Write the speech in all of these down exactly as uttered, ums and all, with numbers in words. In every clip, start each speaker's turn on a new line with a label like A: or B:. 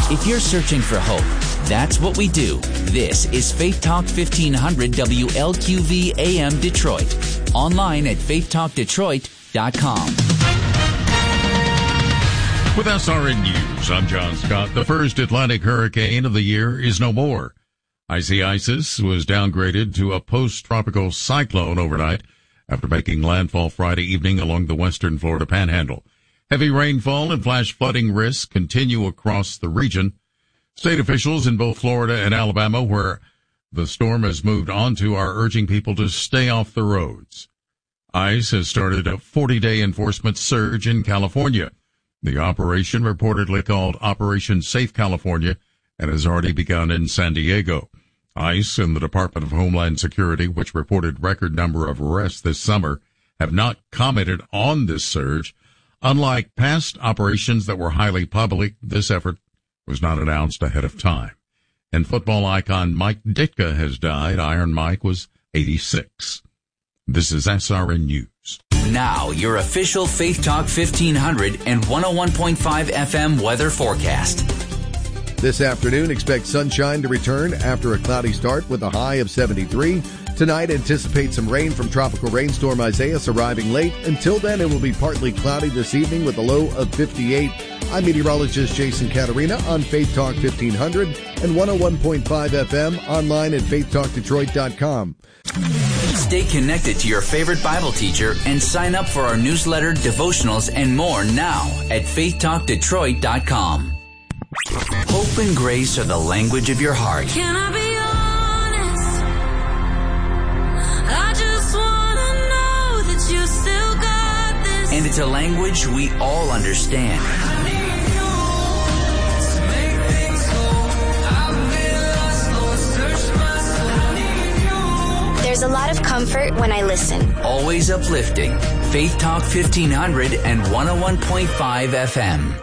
A: If you're searching for hope, that's what we do. This is Faith Talk fifteen hundred W L Q V A M Detroit. Online at faith talk detroit dot com.
B: With S R N News, I'm John Scott. The first Atlantic hurricane of the year is no more. Icy Isis was downgraded to a post-tropical cyclone overnight after making landfall Friday evening along the western Florida panhandle. Heavy rainfall and flash flooding risks continue across the region. State officials in both Florida and Alabama, where the storm has moved onto, are urging people to stay off the roads. ICE has started a forty-day enforcement surge in California. The operation, reportedly called Operation Safe California, and has already begun in San Diego. ICE and the Department of Homeland Security, which reported record number of arrests this summer, have not commented on this surge. Unlike past operations that were highly public, this effort was not announced ahead of time. And football icon Mike Ditka has died. Iron Mike was eighty-six. This is S R N News.
A: Now, your official Faith Talk fifteen hundred and one oh one point five F M weather forecast.
C: This afternoon, expect sunshine to return after a cloudy start with a high of seventy-three. Tonight, anticipate some rain from tropical rainstorm Isaias arriving late. Until then, it will be partly cloudy this evening with a low of fifty-eight. I'm meteorologist Jason Caterina on Faith Talk fifteen hundred and one oh one point five F M, online at faith talk detroit dot com.
A: Stay connected to your favorite Bible teacher and sign up for our newsletter, devotionals, and more now at faith talk detroit dot com. Hope and grace are the language of your heart.
D: Can I be honest? I just want to know that you still got this.
A: And it's a language we all understand.
D: I need you to make things whole. I've been lost, Lord, search my soul. I need you.
E: There's a lot of comfort when I listen.
A: Always uplifting. Faith Talk fifteen hundred and one oh one point five F M.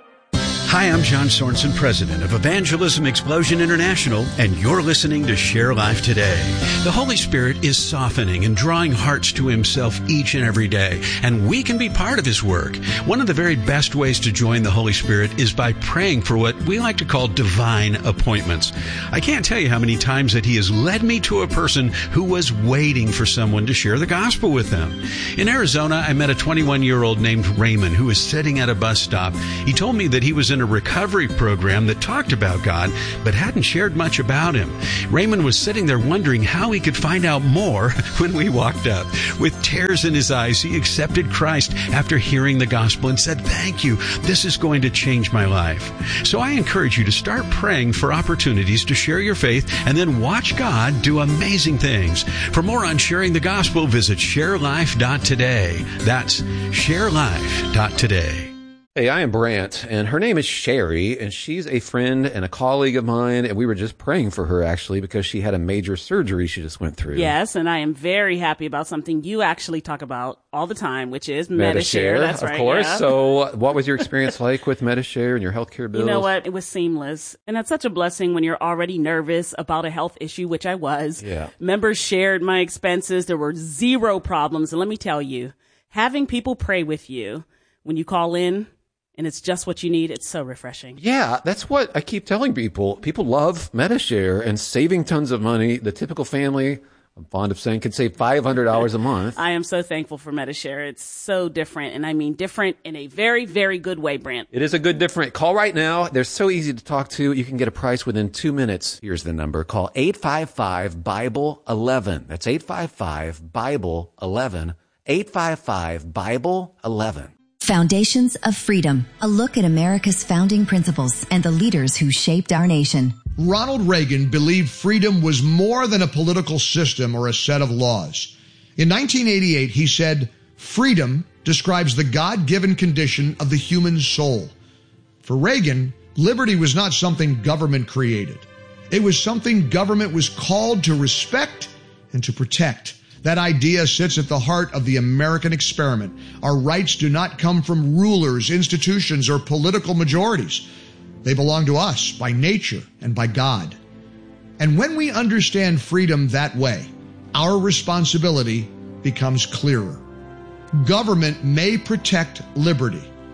F: Hi, I'm John Sorensen, president of Evangelism Explosion International, and you're listening to Share Life Today. The Holy Spirit is softening and drawing hearts to Himself each and every day, and we can be part of His work. One of the very best ways to join the Holy Spirit is by praying for what we like to call divine appointments. I can't tell you how many times that He has led me to a person who was waiting for someone to share the gospel with them. In Arizona, I met a twenty-one-year-old named Raymond who was sitting at a bus stop. He told me that he was in a recovery program that talked about God, but hadn't shared much about Him. Raymond was sitting there wondering how he could find out more when we walked up. With tears in his eyes, he accepted Christ after hearing the gospel and said, "Thank you. This is going to change my life." So I encourage you to start praying for opportunities to share your faith and then watch God do amazing things. For more on sharing the gospel, visit share life dot today. That's share life dot today.
G: Hey, I am Brant, and her name is Sherry, and she's a friend and a colleague of mine, and we were just praying for her, actually, because she had a major surgery she just went through.
H: Yes, and I am very happy about something you actually talk about all the time, which is
G: Medi-Share.
H: Medi-Share. That's
G: of
H: right,
G: course.
H: yeah.
G: So what was your experience like with Medi-Share and your healthcare bills?
H: You know what? It was seamless, and that's such a blessing when you're already nervous about a health issue, which I was.
G: Yeah.
H: Members shared my expenses. There were zero problems, and let me tell you, having people pray with you when you call in, and it's just what you need, it's so refreshing.
G: Yeah, that's what I keep telling people. People love Medi-Share and saving tons of money. The typical family, I'm fond of saying, can save five hundred dollars a month.
H: I am so thankful for Medi-Share. It's so different, and I mean different in a very, very good way, Brant.
G: It is a good different. Call right now. They're so easy to talk to. You can get a price within two minutes. Here's the number. Call eight five five Bible eleven. That's eight five five Bible eleven. eight five five Bible eleven.
I: Foundations of Freedom, a look at America's founding principles and the leaders who shaped our nation.
J: Ronald Reagan believed freedom was more than a political system or a set of laws. In nineteen eighty-eight, he said, "Freedom describes the God-given condition of the human soul." For Reagan, liberty was not something government created. It was something government was called to respect and to protect. That idea sits at the heart of the American experiment. Our rights do not come from rulers, institutions, or political majorities. They belong to us by nature and by God. And when we understand freedom that way, our responsibility becomes clearer. Government may protect liberty.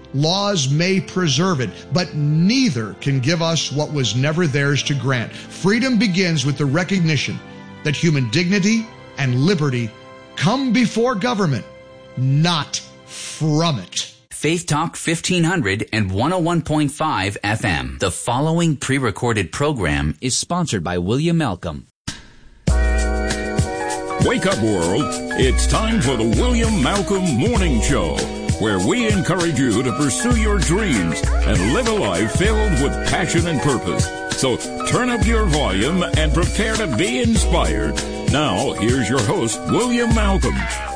J: Laws may preserve it, but neither can give us what was never theirs to grant. Freedom begins with the recognition that human dignity and liberty come before government, not from it.
A: Faith Talk fifteen hundred and one oh one point five F M. The following pre-recorded program is sponsored by William Malcolm.
K: Wake up, world. It's time for the William Malcolm Morning Show, where we encourage you to pursue your dreams and live a life filled with passion and purpose. So turn up your volume and prepare to be inspired. Now, here's your host, William Malcolm.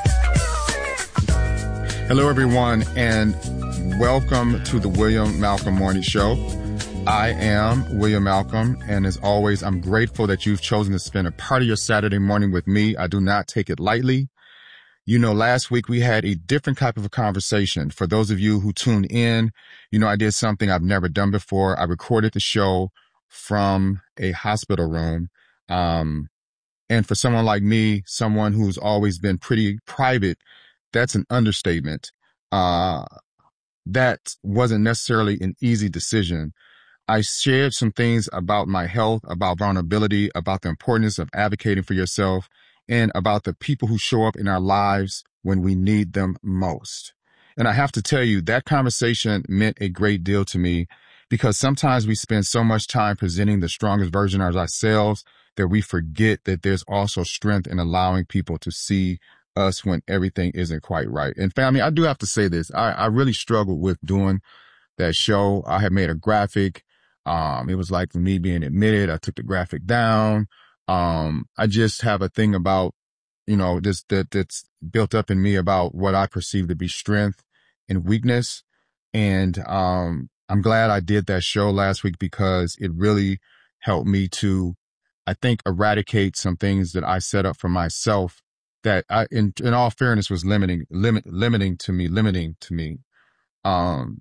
L: Hello, everyone, and welcome to the William Malcolm Morning Show. I am William Malcolm, and as always, I'm grateful that you've chosen to spend a part of your Saturday morning with me. I do not take it lightly. You know, last week we had a different type of a conversation. For those of you who tuned in, you know, I did something I've never done before. I recorded the show from a hospital room. Um, and for someone like me, someone who's always been pretty private, that's an understatement. Uh, that wasn't necessarily an easy decision. I shared some things about my health, about vulnerability, about the importance of advocating for yourself, and about the people who show up in our lives when we need them most. And I have to tell you, that conversation meant a great deal to me, because sometimes we spend so much time presenting the strongest version of ourselves that we forget that there's also strength in allowing people to see us when everything isn't quite right. And family, I do have to say this. I, I really struggled with doing that show. I had made a graphic. Um, it was like me being admitted. I took the graphic down. Um, I just have a thing about, you know, this, that, that's built up in me about what I perceive to be strength and weakness. And, um, I'm glad I did that show last week, because it really helped me to, I think, eradicate some things that I set up for myself that I, in, in all fairness, was limiting, limit, limiting to me, limiting to me. Um,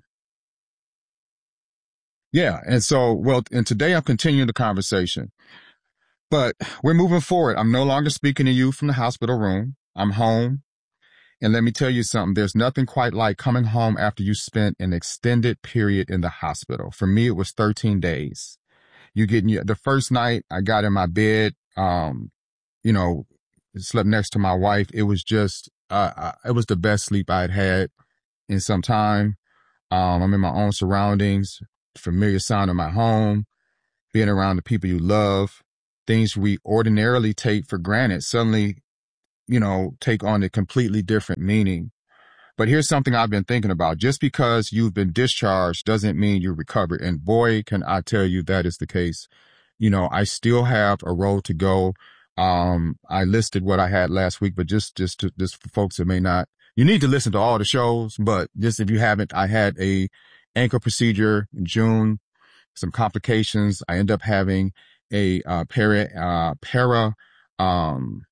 L: yeah. And so, well, and today I'm continuing the conversation. But we're moving forward. I'm no longer speaking to you from the hospital room. I'm home. And let me tell you something. There's nothing quite like coming home after you spent an extended period in the hospital. For me, it was thirteen days. You get in your, the first night I got in my bed, um, you know, slept next to my wife. It was just, uh, I, it was the best sleep I had had in some time. Um, I'm in my own surroundings, familiar sound of my home, being around the people you love. Things we ordinarily take for granted suddenly, you know, take on a completely different meaning. But here's something I've been thinking about. Just because you've been discharged doesn't mean you're recovered. And boy, can I tell you that is the case. You know, I still have a road to go. Um, I listed what I had last week, but just, just, to, just for folks that may not, you need to listen to all the shows, but just if you haven't, I had a ankle procedure in June, some complications. I end up having a, uh, para, uh, para, um,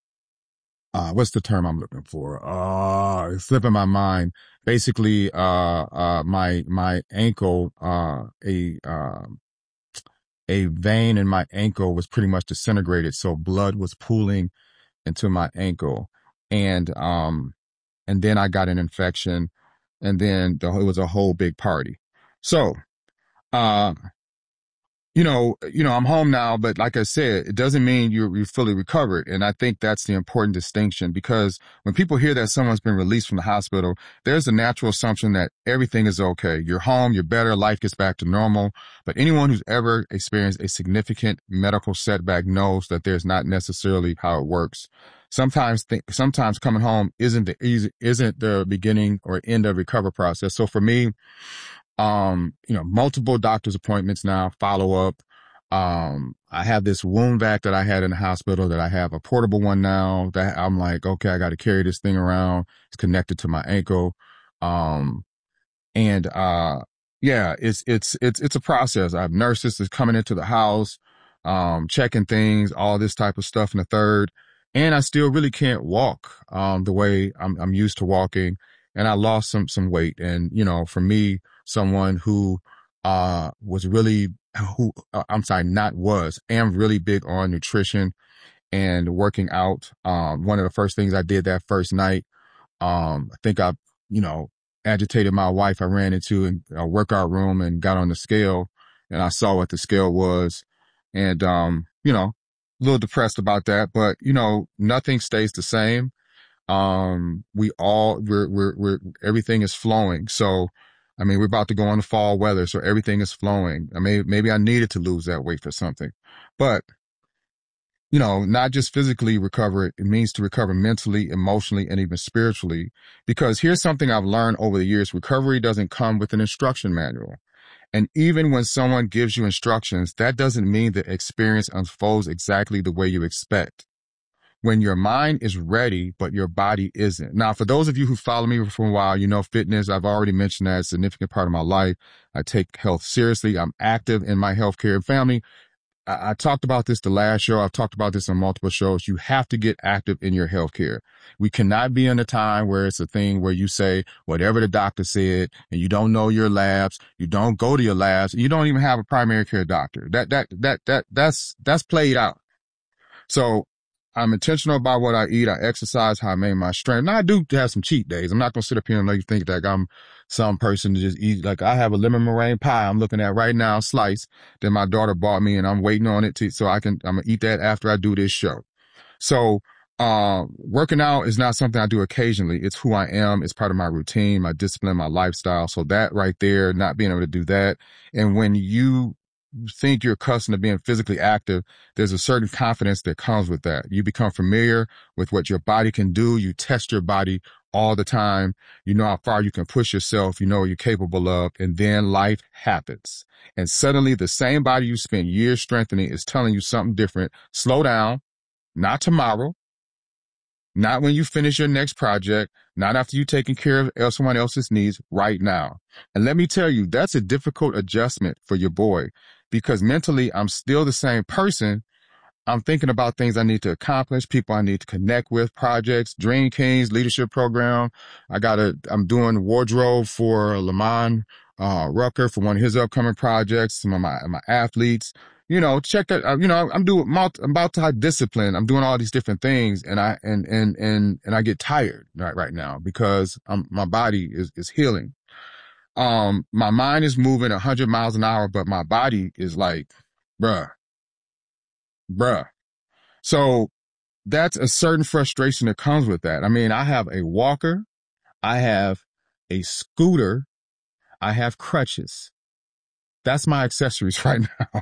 L: uh, what's the term I'm looking for? Uh, it's slipping my mind. Basically, uh, uh, my, my ankle, uh, a, um, a vein in my ankle was pretty much disintegrated. So blood was pooling into my ankle. And, um, and then I got an infection, and then the, it was a whole big party. So, uh, you know, you know, I'm home now, but like I said, it doesn't mean you're, you're fully recovered. And I think that's the important distinction, because when people hear that someone's been released from the hospital, there's a natural assumption that everything is okay. You're home, you're better, life gets back to normal. But anyone who's ever experienced a significant medical setback knows that there's not necessarily how it works. Sometimes, th- sometimes coming home isn't the easy, isn't the beginning or end of recovery process. So for me, Um, you know, multiple doctor's appointments now, follow up. Um, I have this wound vac that I had in the hospital that I have a portable one now that I'm like, okay, I got to carry this thing around. It's connected to my ankle. Um, and, uh, yeah, it's, it's, it's, it's a process. I have nurses that's coming into the house, um, checking things, all this type of stuff in the third. And I still really can't walk, um, the way I'm, I'm used to walking. And I lost some, some weight. And, you know, for me, someone who, uh, was really, who, uh, I'm sorry, not was, am really big on nutrition and working out. Um, one of the first things I did that first night, um, I think I, you know, agitated my wife I ran into in a workout room and got on the scale, and I saw what the scale was. And, um, you know, a little depressed about that, but, you know, nothing stays the same. Um, we all, we're, we're, we're, everything is flowing. So, I mean, we're about to go into fall weather, so everything is flowing. I mean, maybe I needed to lose that weight for something, but, you know, not just physically recover it, it means to recover mentally, emotionally, and even spiritually. Because here's something I've learned over the years. Recovery doesn't come with an instruction manual. And even when someone gives you instructions, that doesn't mean the experience unfolds exactly the way you expect. When your mind is ready, but your body isn't. Now, for those of you who follow me for a while, you know fitness, I've already mentioned that, it's a significant part of my life. I take health seriously. I'm active in my healthcare family. I, I talked about this the last show. I've talked about this on multiple shows. You have to get active in your healthcare. We cannot be in a time where it's a thing where you say whatever the doctor said and you don't know your labs. You don't go to your labs. You don't even have a primary care doctor. That, that, that, that, that's, that's played out. So I'm intentional about what I eat. I exercise, how I maintain my strength. Now I do have some cheat days. I'm not going to sit up here and let you think that I'm some person to just eat. Like I have a lemon meringue pie I'm looking at right now, slice that my daughter bought me, and I'm waiting on it to, so I can, I'm going to eat that after I do this show. So, uh, working out is not something I do occasionally. It's who I am. It's part of my routine, my discipline, my lifestyle. So that right there, not being able to do that. And when you think you're accustomed to being physically active, there's a certain confidence that comes with that. You become familiar with what your body can do. You test your body all the time. You know how far you can push yourself. You know what you're capable of. And then life happens. And suddenly the same body you spent years strengthening is telling you something different. Slow down. Not tomorrow. Not when you finish your next project, not after you've taken care of someone else's needs, right now. And let me tell you, that's a difficult adjustment for your boy, because mentally I'm still the same person. I'm thinking about things I need to accomplish, people I need to connect with, projects, Dream Kings leadership program. I got a, I'm doing wardrobe for Lamont uh, Rucker for one of his upcoming projects, some of my, my athletes. You know, check that, uh, you know, I'm doing multi, I'm about to have discipline. I'm doing all these different things, and I, and, and, and, and I get tired right, right now because I'm, my body is, is healing. Um, my mind is moving a hundred miles an hour, but my body is like, bruh, bruh. So that's a certain frustration that comes with that. I mean, I have a walker, I have a scooter, I have crutches. That's my accessories right now.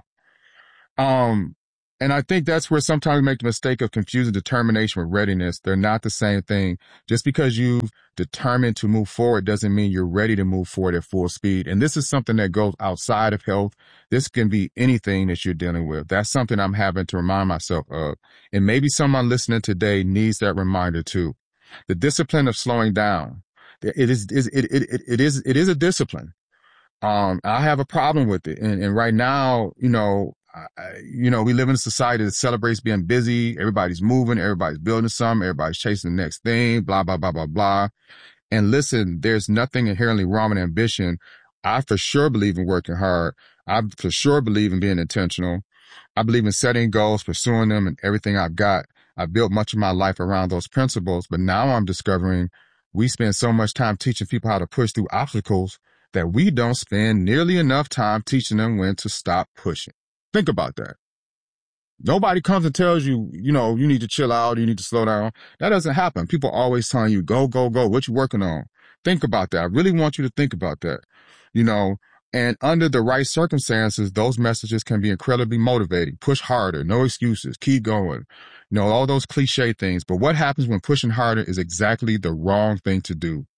L: Um, and I think that's where sometimes we make the mistake of confusing determination with readiness. They're not the same thing. Just because you've determined to move forward doesn't mean you're ready to move forward at full speed. And this is something that goes outside of health. This can be anything that you're dealing with. That's something I'm having to remind myself of. And maybe someone listening today needs that reminder too. The discipline of slowing down. It is, it, it, it, it is, it is a discipline. Um, I have a problem with it. And, and right now, you know, I, you know, we live in a society that celebrates being busy. Everybody's moving. Everybody's building something. Everybody's chasing the next thing, blah, blah, blah, blah, blah. And listen, there's nothing inherently wrong with ambition. I for sure believe in working hard. I for sure believe in being intentional. I believe in setting goals, pursuing them, and everything I've got. I built much of my life around those principles, but now I'm discovering we spend so much time teaching people how to push through obstacles that we don't spend nearly enough time teaching them when to stop pushing. Think about that. Nobody comes and tells you, you know, you need to chill out, you need to slow down. That doesn't happen. People are always telling you, go, go, go. What you working on? Think about that. I really want you to think about that. You know, and under the right circumstances, those messages can be incredibly motivating. Push harder, no excuses, keep going. You know, all those cliche things. But what happens when pushing harder is exactly the wrong thing to do?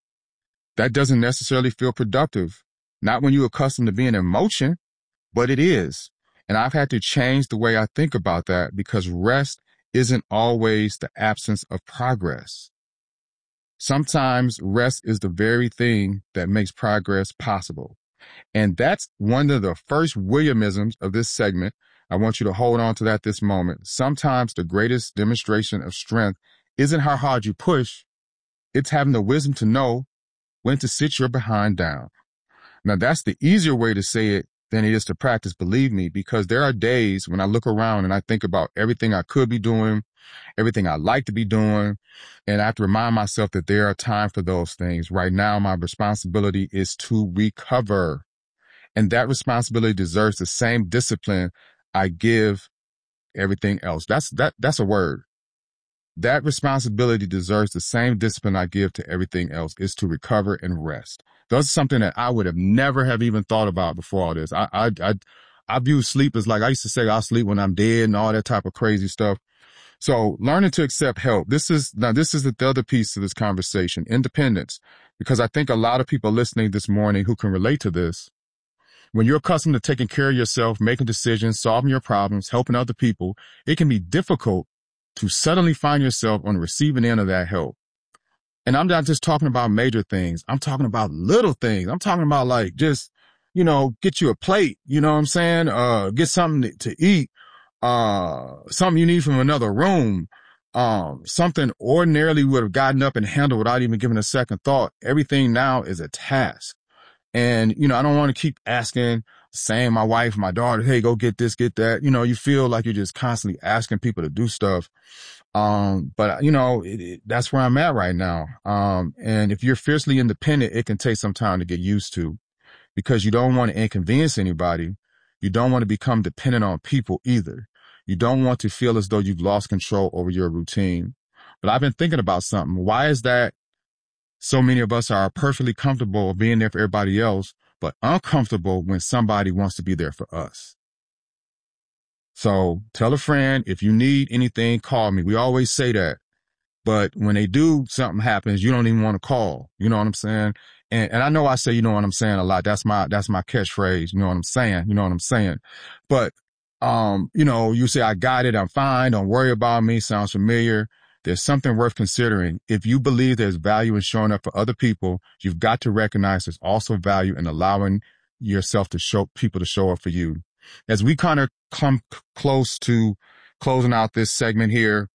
L: That doesn't necessarily feel productive. Not when you're accustomed to being in motion, but it is. And I've had to change the way I think about that, because rest isn't always the absence of progress. Sometimes rest is the very thing that makes progress possible. And that's one of the first Williamisms of this segment. I want you to hold on to that this moment. Sometimes the greatest demonstration of strength isn't how hard you push. It's having the wisdom to know when to sit your behind down. Now, that's the easier way to say it than it is to practice, believe me, because there are days when I look around and I think about everything I could be doing, everything I like to be doing. And I have to remind myself that there are times for those things. Right now, my responsibility is to recover. And that responsibility deserves the same discipline I give everything else. That's, that, that's a word. That responsibility deserves the same discipline I give to everything else, is to recover and rest. That's something that I would have never have even thought about before all this. I, I, I, I view sleep as like, I used to say I'll sleep when I'm dead and all that type of crazy stuff. So learning to accept help. This is, now this is the other piece to this conversation, independence, because I think a lot of people listening this morning who can relate to this. When you're accustomed to taking care of yourself, making decisions, solving your problems, helping other people, it can be difficult to suddenly find yourself on the receiving end of that help. And I'm not just talking about major things. I'm talking about little things. I'm talking about like just, you know, get you a plate, you know what I'm saying? Uh, get something to eat, uh, something you need from another room, um, something ordinarily would have gotten up and handled without even giving a second thought. Everything now is a task. And, you know, I don't want to keep asking, saying my wife, my daughter, hey, go get this, get that. You know, you feel like you're just constantly asking people to do stuff. Um, but you know, it, it, that's where I'm at right now. Um, and if you're fiercely independent, it can take some time to get used to, because you don't want to inconvenience anybody. You don't want to become dependent on people either. You don't want to feel as though you've lost control over your routine. But I've been thinking about something. Why is that so many of us are perfectly comfortable being there for everybody else, but uncomfortable when somebody wants to be there for us? So tell a friend, if you need anything, call me. We always say that. But when they do, something happens, you don't even want to call. You know what I'm saying? And, and I know I say, you know what I'm saying a lot. That's my, that's my catchphrase. You know what I'm saying? You know what I'm saying? But, um, you know, you say, I got it. I'm fine. Don't worry about me. Sounds familiar. There's something worth considering. If you believe there's value in showing up for other people, you've got to recognize there's also value in allowing yourself to show people to show up for you. As we kind of come c- close to closing out this segment here,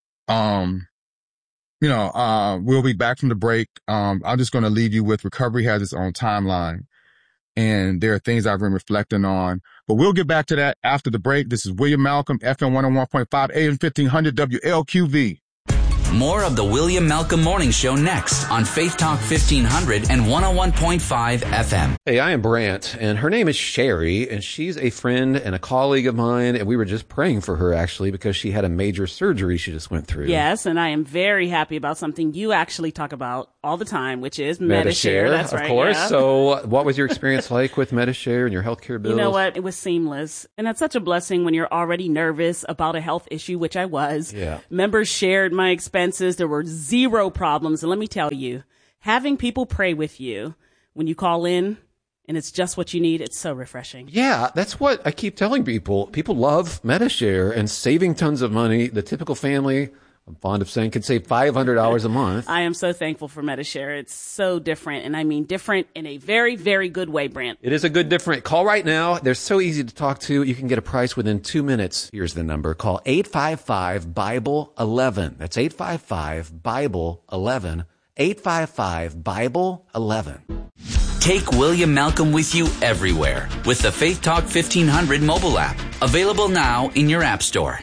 L: um, you know, uh, we'll be back from the break. Um, I'm just going to leave you with recovery has its own timeline. And there are things I've been reflecting on. But we'll get back to that after the break. This is William Malcolm, F M one oh one point five, A M fifteen hundred W L Q V.
A: More of the William Malcolm Morning Show next on Faith Talk fifteen hundred and one oh one point five F M.
G: Hey, I am Brant, and her name is Sherry, and she's a friend and a colleague of mine, and we were just praying for her, actually, because she had a major surgery she just went through.
H: Yes, and I am very happy about something you actually talk about all the time, which is Medi-Share. That's
G: of
H: right.
G: course.
H: Yeah.
G: So what was your experience like with Medi-Share and your healthcare bills?
H: You know what? It was seamless. And that's such a blessing when you're already nervous about a health issue, which I was.
G: Yeah.
H: Members shared my expenses. There were zero problems. And let me tell you, having people pray with you when you call in and it's just what you need, it's so refreshing.
G: Yeah, that's what I keep telling people. People love Medi-Share and saving tons of money. The typical family, I'm fond of saying, can save five hundred dollars a month.
H: I am so thankful for Medi-Share. It's so different. And I mean different in a very, very good way, Brant.
G: It is a good different. Call right now. They're so easy to talk to. You can get a price within two minutes. Here's the number. Call eight five five, Bible eleven. That's eight five five, Bible eleven. eight five five, Bible eleven.
A: Take William Malcolm with you everywhere with the Faith Talk fifteen hundred mobile app. Available now in your app store.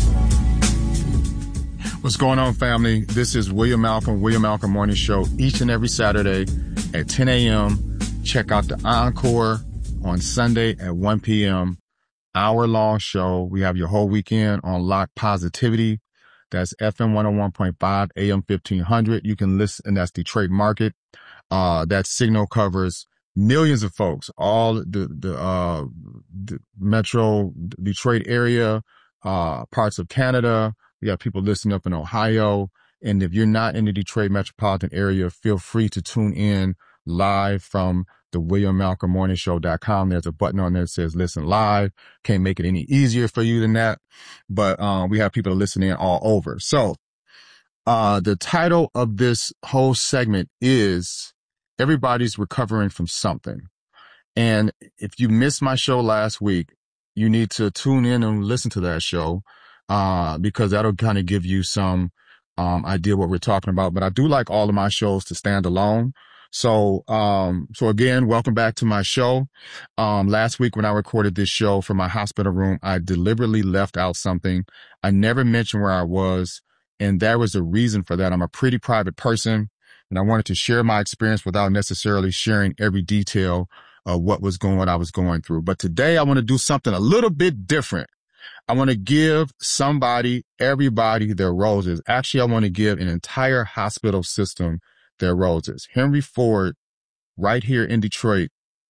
L: What's going on, family? This is William Malcolm, William Malcolm Morning Show, each and every Saturday at ten a.m. Check out the Encore on Sunday at one p.m. Hour-long show. We have your whole weekend on Lock Positivity. That's F M one oh one point five, A M fifteen hundred. You can listen, and that's Detroit Market. Uh, that signal covers millions of folks, all the, the, uh, the metro Detroit area, uh, parts of Canada. We have people listening up in Ohio. And if you're not in the Detroit metropolitan area, feel free to tune in live from the William Malcolm Morning Show dot com. There's a button on there that says listen live. Can't make it any easier for you than that. But, um, we have people listening all over. So, uh, the title of this whole segment is Everybody's Recovering from Something. And if you missed my show last week, you need to tune in and listen to that show. Uh, because that'll kind of give you some, um, idea what we're talking about. But I do like all of my shows to stand alone. So, um, so again, welcome back to my show. Um, last week when I recorded this show from my hospital room, I deliberately left out something. I never mentioned where I was, and there was a reason for that. I'm a pretty private person, and I wanted to share my experience without necessarily sharing every detail of what was going, what I was going through. But today I want to do something a little bit different. I want to give somebody, everybody their roses. Actually, I want to give an entire hospital system their roses. Henry Ford, right here in Detroit,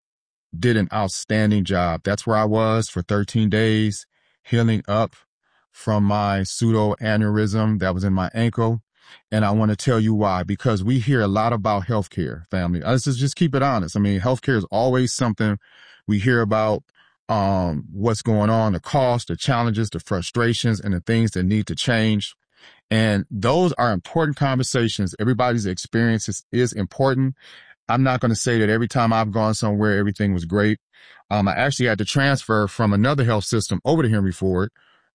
L: did an outstanding job. That's where I was for thirteen days, healing up from my pseudo aneurysm that was in my ankle. And I want to tell you why, because we hear a lot about healthcare, family. Let's just keep it honest. I mean, healthcare is always something we hear about, um, what's going on, the cost, the challenges, the frustrations, and the things that need to change. And those are important conversations. Everybody's experience is, is important. I'm not going to say that every time I've gone somewhere, everything was great. Um, I actually had to transfer from another health system over to Henry Ford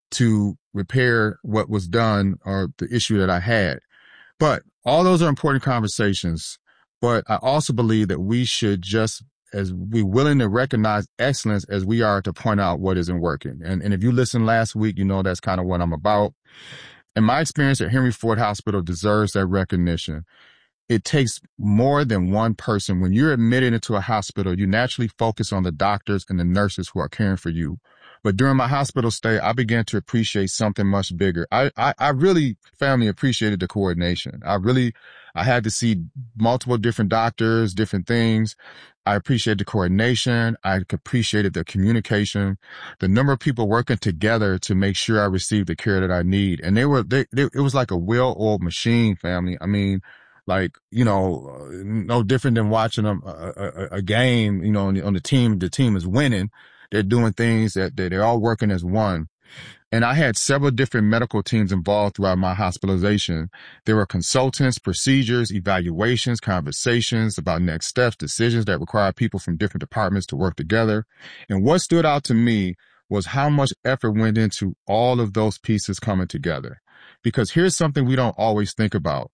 L: to repair what was done or the issue that I had. But all those are important conversations. But I also believe that we should just, as we're willing to recognize excellence as we are to point out what isn't working. And, and if you listened last week, you know that's kind of what I'm about. And my experience at Henry Ford Hospital deserves that recognition. It takes more than one person. When you're admitted into a hospital, you naturally focus on the doctors and the nurses who are caring for you. But during my hospital stay, I began to appreciate something much bigger. I, I, I really, family, appreciated the coordination. I really, I had to see multiple different doctors, different things. I appreciated the coordination. I appreciated the communication, the number of people working together to make sure I received the care that I need. And they were, they, they it was like a well-oiled machine, family. I mean, like, you know, no different than watching a, a, a game, you know, on the, on the team, the team is winning. They're doing things that, that they're all working as one. And I had several different medical teams involved throughout my hospitalization. There were consultants, procedures, evaluations, conversations about next steps, decisions that require people from different departments to work together. And what stood out to me was how much effort went into all of those pieces coming together. Because here's something we don't always think about.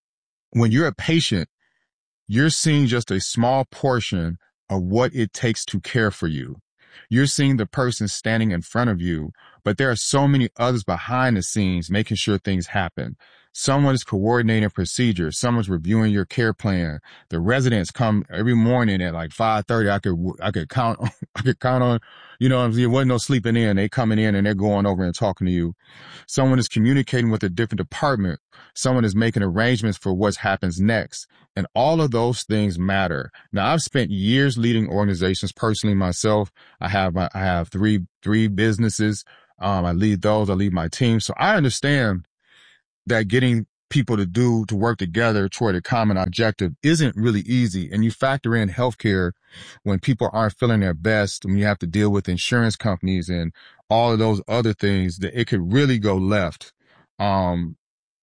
L: When you're a patient, you're seeing just a small portion of what it takes to care for you. You're seeing the person standing in front of you, but there are so many others behind the scenes making sure things happen. Someone is coordinating procedures. Someone's reviewing your care plan. The residents come every morning at like five thirty. I could, I could count, I could count on, you know, there wasn't no sleeping in. They coming in and they're going over and talking to you. Someone is communicating with a different department. Someone is making arrangements for what happens next. And all of those things matter. Now, I've spent years leading organizations personally myself. I have, I have three, three businesses. Um, I lead those. I lead my team. So I understand that getting people to do, to work together toward a common objective isn't really easy. And you factor in healthcare when people aren't feeling their best, when you have to deal with insurance companies and all of those other things, that it could really go left. Um,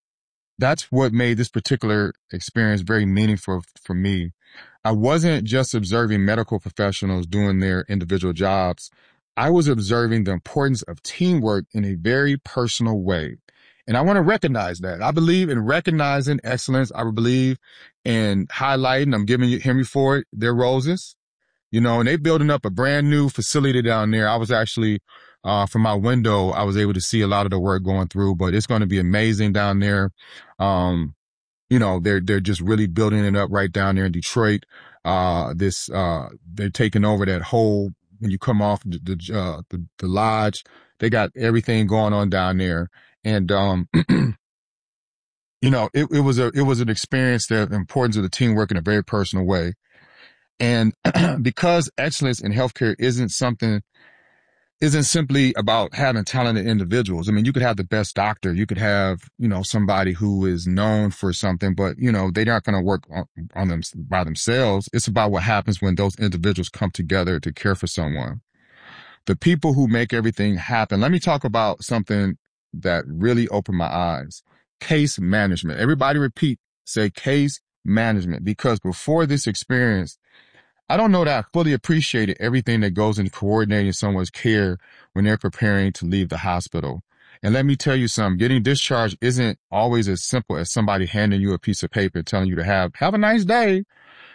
L: that's what made this particular experience very meaningful for me. I wasn't just observing medical professionals doing their individual jobs. I was observing the importance of teamwork in a very personal way. And I want to recognize that. I believe in recognizing excellence. I believe in highlighting. I'm giving Henry Ford their roses, you know, and they're building up a brand new facility down there. I was actually, uh, from my window, I was able to see a lot of the work going through, but it's going to be amazing down there. Um, you know, they're, they're just really building it up right down there in Detroit. Uh, this, uh, they're taking over that whole, when you come off the, the, uh, the, the lodge, they got everything going on down there. And, um, you know, it, it was a, it was an experience, the importance of the teamwork in a very personal way. And because excellence in healthcare isn't something, isn't simply about having talented individuals. I mean, you could have the best doctor. You could have, you know, somebody who is known for something, but, you know, they're not going to work on, on them by themselves. It's about what happens when those individuals come together to care for someone. The people who make everything happen. Let me talk about something that really opened my eyes. Case management. Everybody repeat, say case management, because before this experience, I don't know that I fully appreciated everything that goes into coordinating someone's care when they're preparing to leave the hospital. And let me tell you something, getting discharged isn't always as simple as somebody handing you a piece of paper and telling you to have, have a nice day.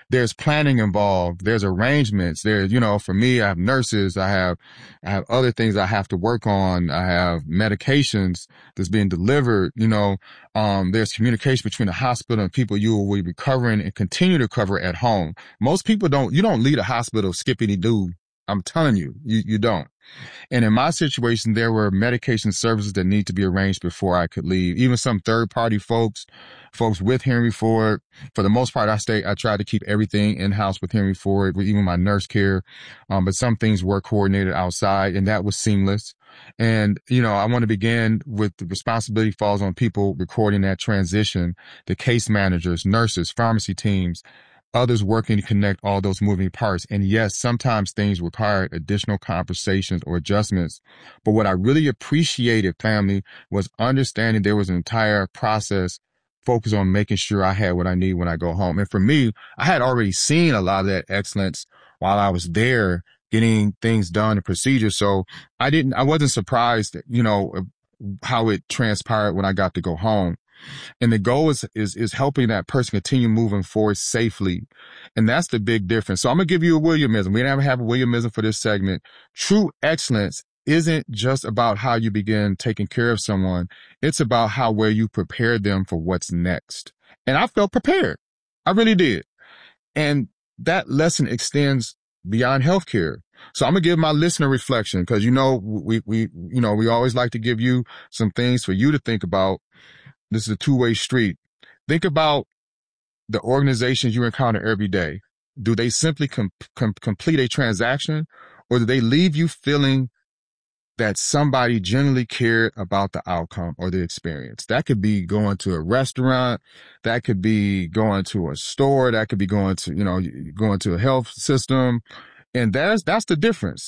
L: there's planning involved. There's arrangements. There, you know, for me, I have nurses. I have, I have other things I have to work on. I have medications that's being delivered. You know, um, there's communication between the hospital and people you will be recovering and continue to cover at home. Most people don't, you don't leave a hospital skippity doo. I'm telling you, you, you don't. And in my situation, there were medication services that need to be arranged before I could leave. Even some third party folks, folks with Henry Ford. For the most part, I stay, I try to keep everything in house with Henry Ford, with even my nurse care. Um, but some things were coordinated outside, and that was seamless. And, you know, I want to begin with the responsibility falls on people recording that transition, the case managers, nurses, pharmacy teams, others working to connect all those moving parts. And yes, sometimes things required additional conversations or adjustments. But what I really appreciated, family, was understanding there was an entire process focused on making sure I had what I need when I go home. And for me, I had already seen a lot of that excellence while I was there getting things done and procedures. So I didn't, I wasn't surprised, you know, how it transpired when I got to go home. And the goal is, is, is helping that person continue moving forward safely. And that's the big difference. So I'm going to give you a Williamism. We never have a Williamism for this segment. True excellence isn't just about how you begin taking care of someone. It's about how well you prepare them for what's next. And I felt prepared. I really did. And that lesson extends beyond healthcare. So I'm going to give my listener reflection because, you know, we, we, you know, we always like to give you some things for you to think about. This is a two-way street. Think about the organizations you encounter every day. Do they simply com- com- complete a transaction, or do they leave you feeling that somebody genuinely cared about the outcome or the experience? That could be going to a restaurant. That could be going to a store. That could be going to, you know, going to a health system. And that's, that's the difference.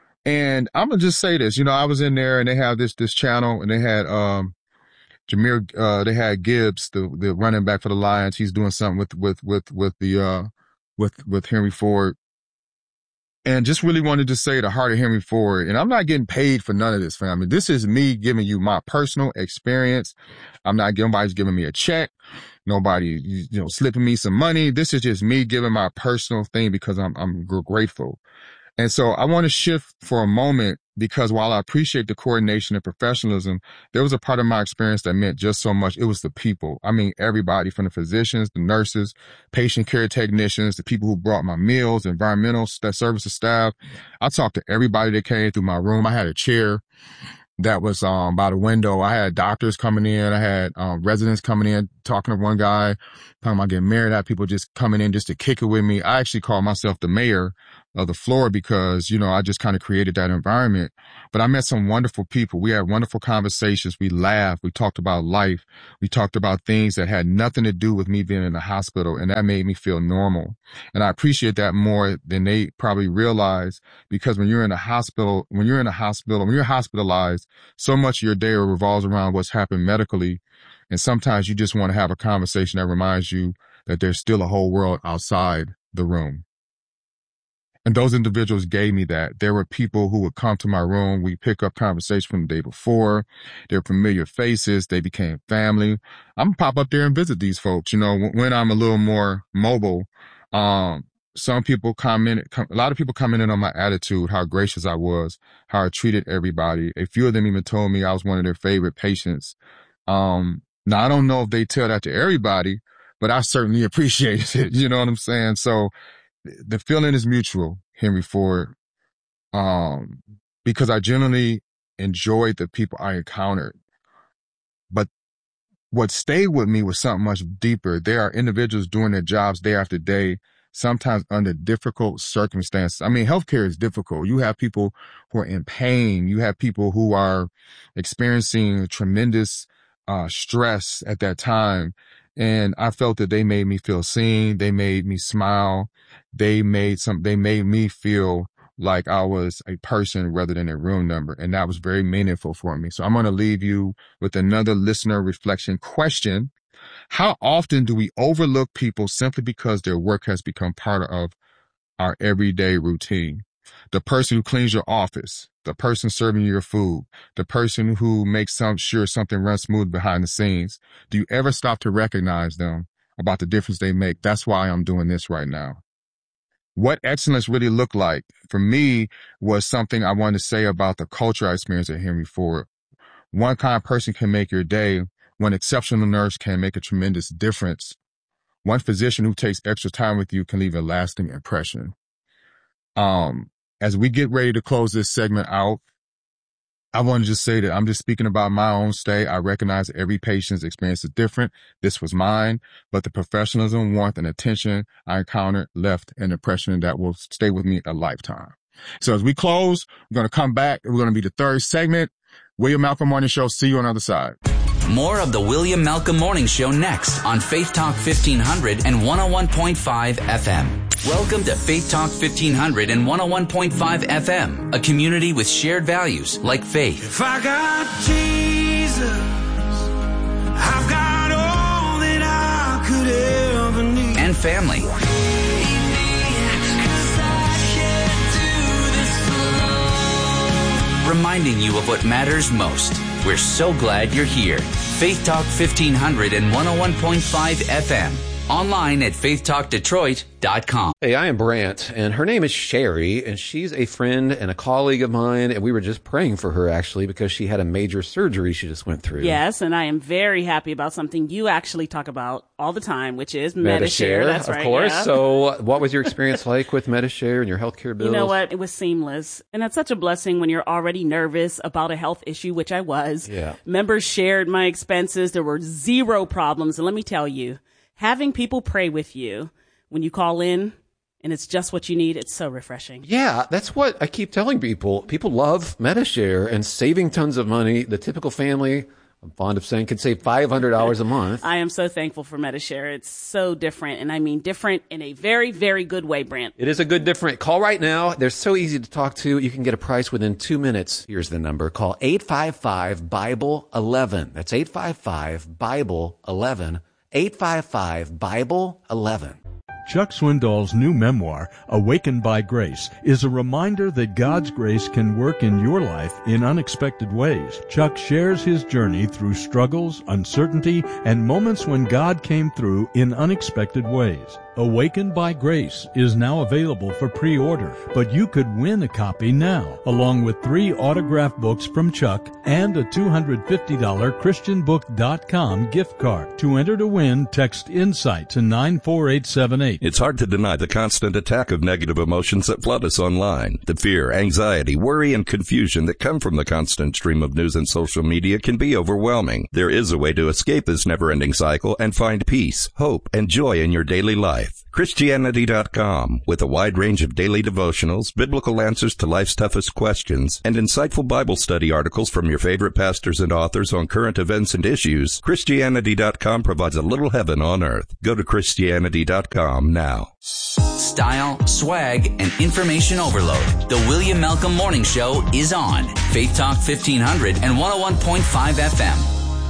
L: And I'm going to just say this, you know, I was in there and they have this, this channel and they had, um, Jameer, uh, they had Gibbs, the, the running back for the Lions. He's doing something with, with, with, with the, uh, with, with Henry Ford. And just really wanted to say the heart of Henry Ford. And I'm not getting paid for none of this, family. This is me giving you my personal experience. I'm not, nobody's giving me a check. Nobody, you know, slipping me some money. This is just me giving my personal thing because I'm, I'm grateful. And so I want to shift for a moment because while I appreciate the coordination and professionalism, there was a part of my experience that meant just so much. It was the people. I mean, everybody from the physicians, the nurses, patient care technicians, the people who brought my meals, environmental services staff. I talked to everybody that came through my room. I had a chair that was um by the window. I had doctors coming in. I had um residents coming in, talking to one guy, talking about getting married. I had people just coming in just to kick it with me. I actually call myself the mayor of the floor because, you know, I just kind of created that environment. But I met some wonderful people. We had wonderful conversations. We laughed. We talked about life. We talked about things that had nothing to do with me being in the hospital. And that made me feel normal. And I appreciate that more than they probably realize, because when you're in a hospital, when you're in a hospital, when you're hospitalized, so much of your day revolves around what's happened medically. And sometimes you just want to have a conversation that reminds you that there's still a whole world outside the room. And those individuals gave me that. There were people who would come to my room. We pick up conversation from the day before. They're familiar faces. They became family. I'm gonna pop up there and visit these folks. You know, when I'm a little more mobile, um, some people comment, a lot of people commented on my attitude, how gracious I was, how I treated everybody. A few of them even told me I was one of their favorite patients. Um, now I don't know if they tell that to everybody, but I certainly appreciate it. You know what I'm saying? So, the feeling is mutual, Henry Ford, um, because I genuinely enjoyed the people I encountered. But what stayed with me was something much deeper. There are individuals doing their jobs day after day, sometimes under difficult circumstances. I mean, healthcare is difficult. You have people who are in pain. You have people who are experiencing tremendous uh, stress at that time. And I felt that they made me feel seen. They made me smile. They made some, they made me feel like I was a person rather than a room number. And that was very meaningful for me. So I'm going to leave you with another listener reflection question. How often do we overlook people simply because their work has become part of our everyday routine? The person who cleans your office, the person serving you your food, the person who makes some, sure something runs smooth behind the scenes. Do you ever stop to recognize them about the difference they make. That's why I'm doing this right now. What excellence really looked like for me was something I wanted to say about the culture I experienced at Henry Ford. One kind person can make your day. One exceptional nurse can make a tremendous difference. One physician who takes extra time with you can leave a lasting impression. Um, as we get ready to close this segment out, I want to just say that I'm just speaking about my own stay. I recognize that every patient's experience is different. This was mine, but the professionalism, warmth, and attention I encountered left an impression that will stay with me a lifetime. So as we close, we're going to come back. We're going to be the third segment. William Malcolm Morning Show. See you on the other side.
A: More of the William Malcolm Morning Show next on Faith Talk fifteen hundred and one oh one point five F M. Welcome to Faith Talk fifteen hundred and one oh one point five F M, a community with shared values like faith.
D: If I got Jesus, I've got all that I could ever need.
A: And family. Reminding you of what matters most. We're so glad you're here. Faith Talk fifteen hundred and one oh one point five F M. Online at faith talk detroit dot com.
G: Hey, I am Brant, and her name is Sherry, and she's a friend and a colleague of mine, and we were just praying for her, actually, because she had a major surgery she just went through.
H: Yes, and I am very happy about something you actually talk about all the time, which is
G: Medi-Share.
H: Medi-Share. That's
G: of
H: right,
G: course.
H: yeah.
G: So what was your experience like with Medi-Share and your healthcare bills?
H: You know what? It was seamless. And that's such a blessing when you're already nervous about a health issue, which I was.
G: Yeah.
H: Members shared my expenses. There were zero problems. And let me tell you, having people pray with you when you call in and it's just what you need, it's so refreshing.
G: Yeah, that's what I keep telling people. People love Medi-Share and saving tons of money. The typical family, I'm fond of saying, can save five hundred dollars a month.
H: I am so thankful for Medi-Share. It's so different. And I mean different in a very, very good way, Brant.
G: It is a good different. Call right now. They're so easy to talk to. You can get a price within two minutes. Here's the number. Call eight five five, Bible eleven. That's eight five five, Bible eleven. eight five five, Bible eleven.
M: Chuck Swindoll's new memoir, Awakened by Grace, is a reminder that God's grace can work in your life in unexpected ways. Chuck shares his journey through struggles, uncertainty, and moments when God came through in unexpected ways. Awakened by Grace is now available for pre-order, but you could win a copy now, along with three autographed books from Chuck and a two hundred fifty dollars Christian book dot com gift card. To enter to win, text INSIGHT to nine four eight seven eight.
N: It's hard to deny the constant attack of negative emotions that flood us online. The fear, anxiety, worry, and confusion that come from the constant stream of news and social media can be overwhelming. There is a way to escape this never-ending cycle and find peace, hope, and joy in your daily life. Christianity dot com, with a wide range of daily devotionals, biblical answers to life's toughest questions, and insightful Bible study articles from your favorite pastors and authors on current events and issues. Christianity dot com provides a little heaven on earth. Go to Christianity dot com now.
A: Style, swag, and information overload. The William Malcolm Morning Show is on Faith Talk fifteen hundred and one oh one point five F M.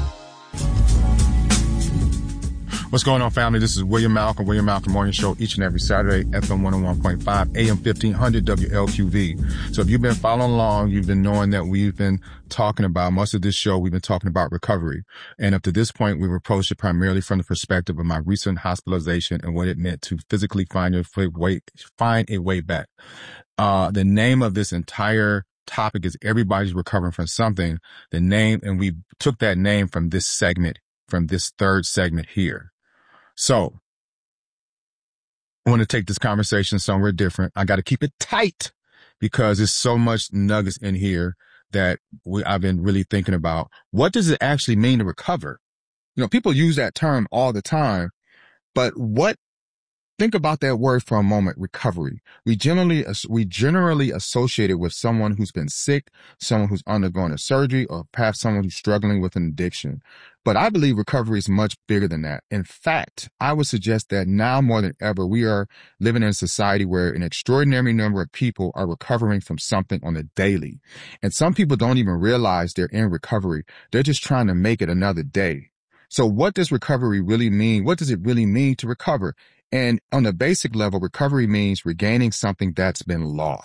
L: What's going on, family? This is William Malcolm, William Malcolm Morning Show, each and every Saturday, F M one oh one point five, A M fifteen hundred, W L Q V. So if you've been following along, you've been knowing that we've been talking about, most of this show, we've been talking about recovery. And up to this point, we've approached it primarily from the perspective of my recent hospitalization and what it meant to physically find your way, find a way back. Uh, the name of this entire topic is Everybody's Recovering from Something. The name, and we took that name from this segment, from this third segment here. So, I want to take this conversation somewhere different. I got to keep it tight because there's so much nuggets in here that we, I've been really thinking about. What does it actually mean to recover? You know, people use that term all the time, but what, think about that word for a moment, recovery. We generally, we generally associate it with someone who's been sick, someone who's undergoing a surgery, or perhaps someone who's struggling with an addiction. But I believe recovery is much bigger than that. In fact, I would suggest that now more than ever, we are living in a society where an extraordinary number of people are recovering from something on the daily. And some people don't even realize they're in recovery. They're just trying to make it another day. So what does recovery really mean? What does it really mean to recover? And on the basic level, recovery means regaining something that's been lost.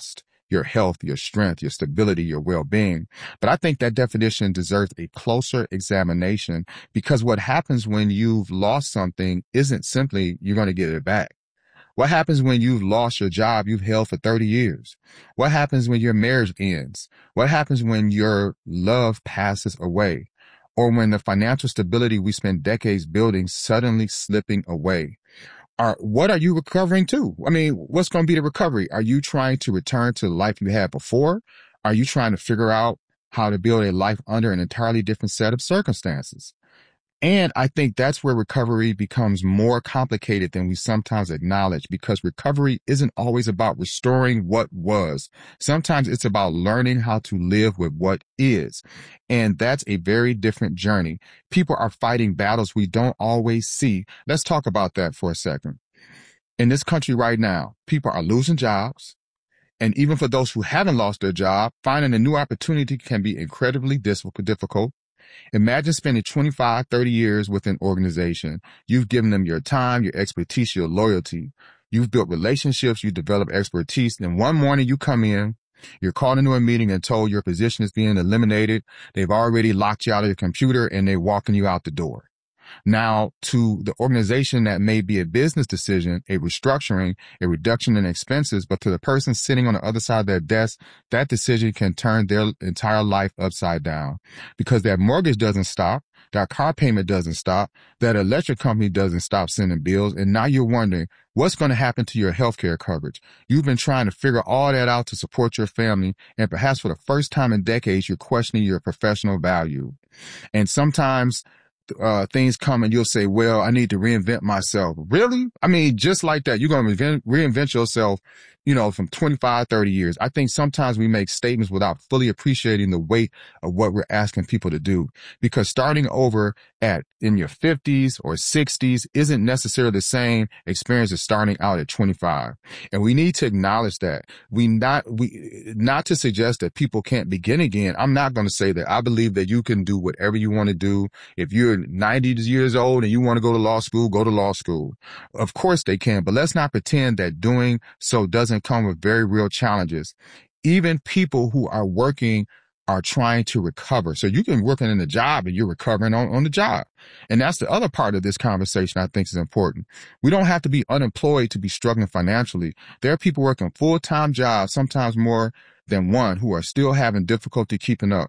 L: your health, your strength, your stability, your well-being. But I think that definition deserves a closer examination, because what happens when you've lost something isn't simply you're going to get it back. What happens when you've lost your job you've held for thirty years? What happens when your marriage ends? What happens when your love passes away? Or when the financial stability we spent decades building suddenly slipping away? Are, what are you recovering to? I mean, what's going to be the recovery? Are you trying to return to the life you had before? Are you trying to figure out how to build a life under an entirely different set of circumstances? And I think that's where recovery becomes more complicated than we sometimes acknowledge, because recovery isn't always about restoring what was. Sometimes it's about learning how to live with what is. And that's a very different journey. People are fighting battles we don't always see. Let's talk about that for a second. In this country right now, people are losing jobs. And even for those who haven't lost their job, finding a new opportunity can be incredibly difficult. Imagine spending twenty-five, thirty years with an organization. You've given them your time, your expertise, your loyalty. You've built relationships, you develop expertise. And one morning you come in, you're called into a meeting and told your position is being eliminated. They've already locked you out of your computer and they're walking you out the door. Now, to the organization, that may be a business decision, a restructuring, a reduction in expenses, but to the person sitting on the other side of their desk, that decision can turn their entire life upside down, because that mortgage doesn't stop, that car payment doesn't stop, that electric company doesn't stop sending bills, and now you're wondering what's going to happen to your healthcare coverage. You've been trying to figure all that out to support your family, and perhaps for the first time in decades, you're questioning your professional value. And sometimes Uh, things come and you'll say, well, I need to reinvent myself. Really? I mean, just like that, you're going to reinvent, reinvent yourself, you know, from twenty-five, thirty years. I think sometimes we make statements without fully appreciating the weight of what we're asking people to do, because starting over at in your fifties or sixties isn't necessarily the same experience as starting out at twenty-five. And we need to acknowledge that. We not, we, not to suggest that people can't begin again. I'm not going to say that. I believe that you can do whatever you want to do. If you're ninety years old and you want to go to law school, go to law school. Of course they can, but let's not pretend that doing so doesn't come with very real challenges. Even people who are working are trying to recover. So you can be working in a job and you're recovering on, on the job. And that's the other part of this conversation I think is important. We don't have to be unemployed to be struggling financially. There are people working full-time jobs, sometimes more than one, who are still having difficulty keeping up.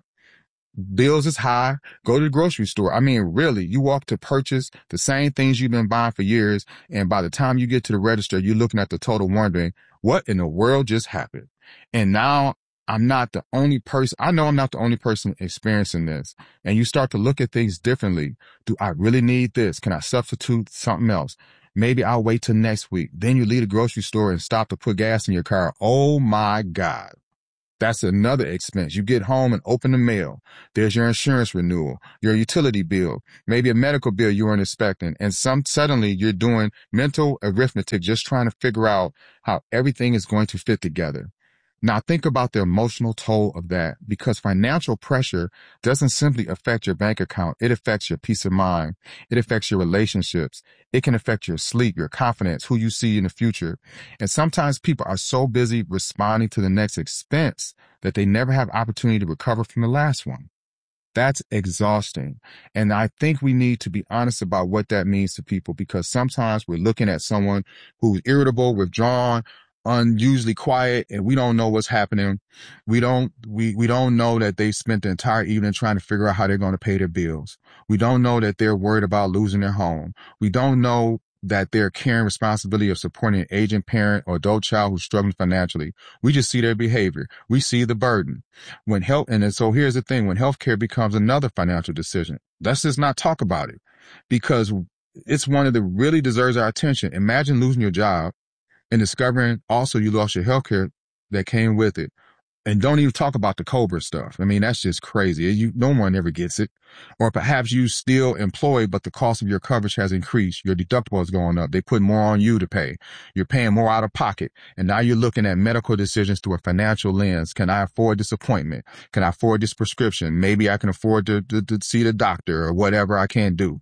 L: Bills is high. Go to the grocery store. I mean, really, you walk to purchase the same things you've been buying for years, and by the time you get to the register, you're looking at the total wondering, what in the world just happened? And now I'm not the only person. I know I'm not the only person experiencing this. And you start to look at things differently. Do I really need this? Can I substitute something else? Maybe I'll wait till next week. Then you leave the grocery store and stop to put gas in your car. Oh my God. That's another expense. You get home and open the mail. There's your insurance renewal, your utility bill, maybe a medical bill you weren't expecting. And some suddenly you're doing mental arithmetic, just trying to figure out how everything is going to fit together. Now think about the emotional toll of that, because financial pressure doesn't simply affect your bank account. It affects your peace of mind. It affects your relationships. It can affect your sleep, your confidence, who you see in the future. And sometimes people are so busy responding to the next expense that they never have opportunity to recover from the last one. That's exhausting. And I think we need to be honest about what that means to people, because sometimes we're looking at someone who's irritable, withdrawn, unusually quiet, and we don't know what's happening. We don't, we, we don't know that they spent the entire evening trying to figure out how they're going to pay their bills. We don't know that they're worried about losing their home. We don't know that they're carrying responsibility of supporting an aging parent or adult child who's struggling financially. We just see their behavior. We see the burden. When health, and so here's the thing, when healthcare becomes another financial decision, let's just not talk about it, because it's one that really deserves our attention. Imagine losing your job and discovering also you lost your health care that came with it. And don't even talk about the COBRA stuff. I mean, that's just crazy. You, no one ever gets it. Or perhaps you still employed, but the cost of your coverage has increased. Your deductible is going up. They put more on you to pay. You're paying more out of pocket. And now you're looking at medical decisions through a financial lens. Can I afford this appointment? Can I afford this prescription? Maybe I can afford to, to, to see the doctor or whatever I can do.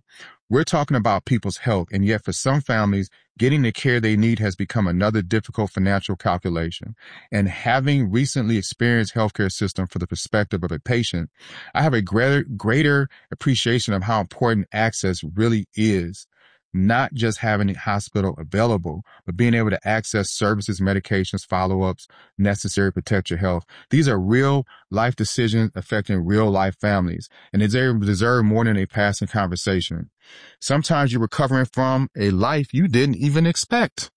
L: We're talking about people's health, and yet for some families, getting the care they need has become another difficult financial calculation. And having recently experienced healthcare system for the perspective of a patient, I have a greater, greater appreciation of how important access really is. Not just having a hospital available, but being able to access services, medications, follow-ups necessary to protect your health. These are real life decisions affecting real life families, and they deserve more than a passing conversation. Sometimes you're recovering from a life you didn't even expect.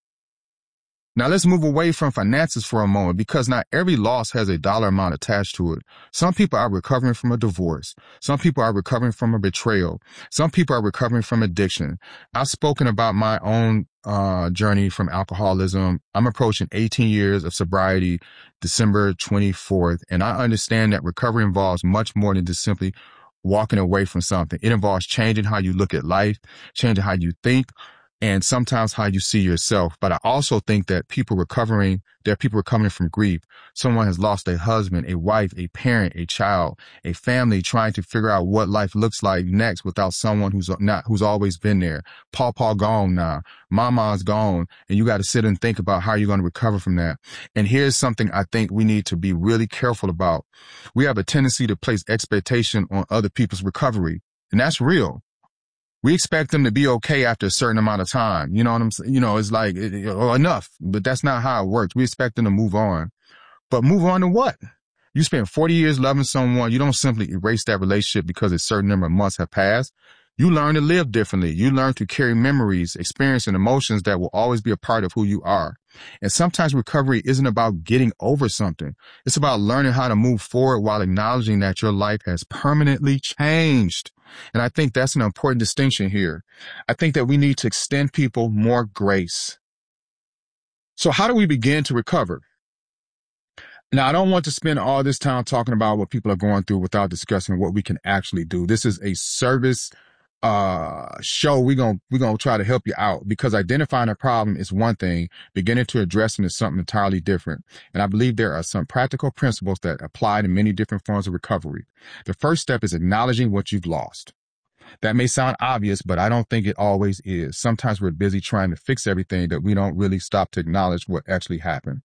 L: Now let's move away from finances for a moment, because not every loss has a dollar amount attached to it. Some people are recovering from a divorce. Some people are recovering from a betrayal. Some people are recovering from addiction. I've spoken about my own uh journey from alcoholism. I'm approaching eighteen years of sobriety December twenty-fourth, and I understand that recovery involves much more than just simply walking away from something. It involves changing how you look at life, changing how you think, and sometimes how you see yourself. But I also think that people recovering, there are people recovering from grief. Someone has lost a husband, a wife, a parent, a child, a family, trying to figure out what life looks like next without someone who's not, who's always been there. Pawpaw gone now. Mama's gone. And you got to sit and think about how you're going to recover from that. And here's something I think we need to be really careful about. We have a tendency to place expectation on other people's recovery, and that's real. We expect them to be okay after a certain amount of time. You know what I'm saying? You know, it's like, oh, enough. But that's not how it works. We expect them to move on. But move on to what? You spend forty years loving someone. You don't simply erase that relationship because a certain number of months have passed. You learn to live differently. You learn to carry memories, experience, and emotions that will always be a part of who you are. And sometimes recovery isn't about getting over something. It's about learning how to move forward while acknowledging that your life has permanently changed. And I think that's an important distinction here. I think that we need to extend people more grace. So how do we begin to recover? Now, I don't want to spend all this time talking about what people are going through without discussing what we can actually do. This is a service uh show. We're going we're going to try to help you out, because identifying a problem is one thing, beginning to address it is something entirely different. And I believe there are some practical principles that apply to many different forms of recovery. The first step is acknowledging what you've lost. That may sound obvious, but I don't think it always is. Sometimes we're busy trying to fix everything that we don't really stop to acknowledge what actually happened.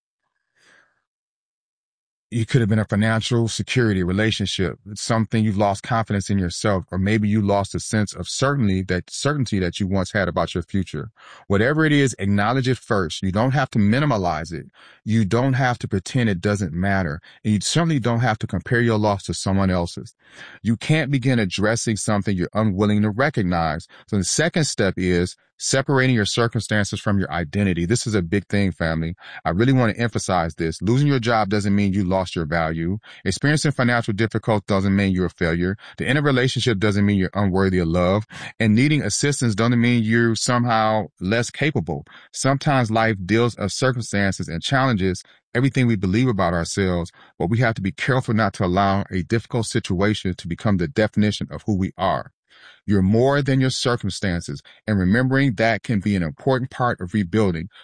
L: You could have been a financial security, relationship, something you've lost confidence in yourself, or maybe you lost a sense of certainty that certainty that you once had about your future. Whatever it is, acknowledge it first. You don't have to minimize it. You don't have to pretend it doesn't matter. And you certainly don't have to compare your loss to someone else's. You can't begin addressing something you're unwilling to recognize. So the second step is separating your circumstances from your identity. This is a big thing, family. I really want to emphasize this. Losing your job doesn't mean you lost your value. Experiencing financial difficulty doesn't mean you're a failure. The end of a relationship doesn't mean you're unworthy of love. And needing assistance doesn't mean you're somehow less capable. Sometimes life deals with circumstances and challenges everything we believe about ourselves, but we have to be careful not to allow a difficult situation to become the definition of who we are. You're more than your circumstances, and remembering that can be an important part of rebuilding.